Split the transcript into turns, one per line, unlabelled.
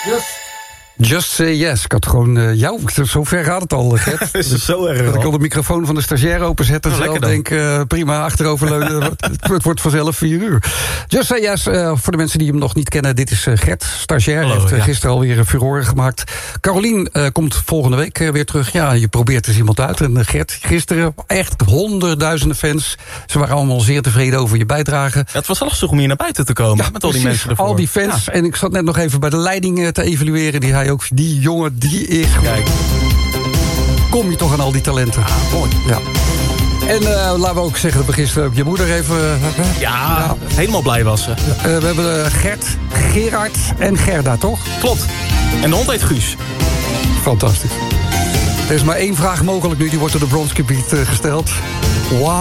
Just say yes. Ik had gewoon jou. Zo ver gaat het al, Gert.
Is het zo erg?
Dat ik al de microfoon van de stagiair openzetten.
Nou,
zelf denk, prima, achteroverleunen. Het wordt vanzelf 4 uur. Just say yes. Voor de mensen die hem nog niet kennen. Dit is Gert, stagiair.
Hallo,
heeft gisteren alweer furore gemaakt. Carolien komt volgende week weer terug. Ja, je probeert dus iemand uit. En Gert, gisteren echt honderdduizenden fans. Ze waren allemaal zeer tevreden over je bijdrage.
Ja, het was lastig om hier naar buiten te komen.
Ja,
met al die mensen ervoor.
Al die fans. Ja. En ik zat net nog even bij de leiding te evalueren. Die hij ook, die jongen, die is...
Kijk.
Kom je toch aan al die talenten.
Mooi.
Ja. En laten we ook zeggen dat we gisteren ook je moeder even...
Ja, helemaal blij was ze.
We hebben Gert, Gerard en Gerda, toch?
Klopt. En de hond heet Guus.
Fantastisch. Er is maar 1 vraag mogelijk nu. Die wordt door de Bronsgebied gesteld. Wow.